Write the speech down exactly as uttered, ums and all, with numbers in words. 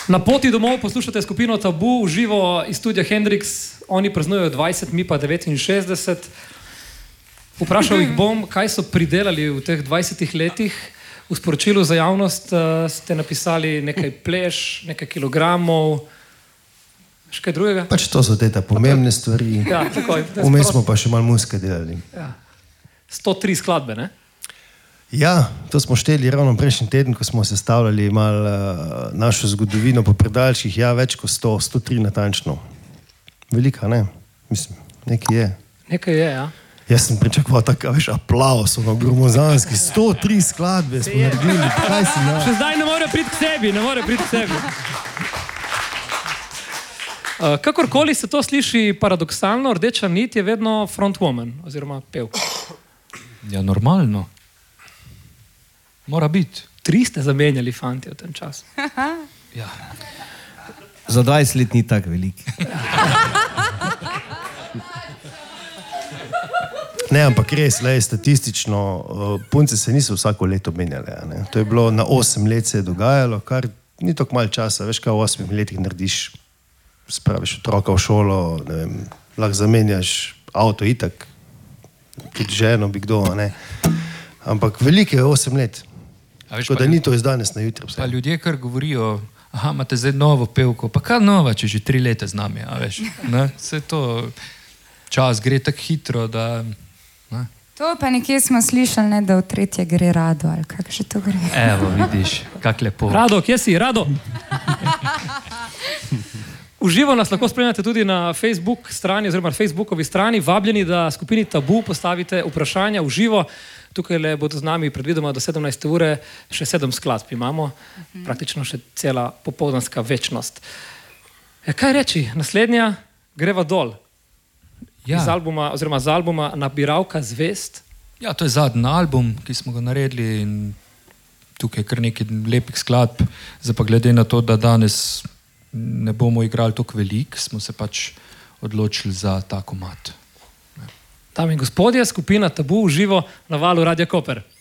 Na poti domov poslušate skupino Tabu v živo iz studia Hendrix. Oni praznujejo dvajset, mi pa devetinšestdeset. Vprašal jih bom, kaj so pridelali v teh dvajsetih letih. V sporočilu za javnost uh, ste napisali nekaj pleš, nekaj kilogramov, še kaj drugega? Pač to so te ta pomembne stvari. Ja, takoj. Vmes smo pa še malo muzike delali. Ja. sto tri skladbe, ne? Ja, to smo šteli ravno prejšnji teden, ko smo sestavljali malo uh, našo zgodovino po predalčkih. Ja, več kot sto, sto tri natančno. Velika, ne? Mislim, nekaj je. Nekaj je, ja. Jaz sem pričakoval tako, veš, aplaus, ono gromozanski, sto tri skladbe smo naredili. Kaj si, ja? Še zdaj ne more priti k sebi, ne more priti k sebi. Uh, kakorkoli se to sliši paradoksalno, rdeča nit je vedno frontwoman, oziroma pevka. Ja, normalno. Mora biti. Tri ste zamenjali fanti v tem času. Ja. Za dvajset let ni tako velik. Ne, ampak res, lej, statistično, uh, punce se niso vsako leto menjale. Ne? To je bilo na osem let se je dogajalo, kar ni tako malo časa. Veš, kaj v osmih letih narediš, spraviš otroka v šolo, ne vem, lahko zamenjaš avto itak, tudi ženo bi kdo, ne. Ampak veliko je osem let. Tako da ni to iz danes na jutri. Pa ljudje kar govorijo, aha, imate zdaj novo pevko, pa kaj nova, če že tri leta z nami, a veš, ne, vse to, čas gre tako hitro, da, ne. To pa nekje smo slišali, ne, da v tretje gre Rado, ali kako že to gre. Evo, vidiš, kak lepo. Rado, kje si? Rado! Uživo nas lahko spremljate tudi na Facebook strani, oziroma Facebookovi strani, vabljeni, da skupini Tabu postavite vprašanja uživo. Tukaj le bodo z nami predvidoma do sedemnajste ure, še sedem skladb imamo, mhm. praktično še cela popoldanska večnost. Ja, kaj reči? Naslednja greva dol. Ja. Iz albuma, oziroma z albuma Nabiralka zvest. Ja, to je zadnji album, ki smo ga naredili in tukaj je kar nekaj lepih skladb. Zdaj pa glede na to, da danes ne bomo igrali toliko veliko, smo se pač odločili za ta komad. Dame in gospodje, skupina Tabu v živo na valu Radia Koper.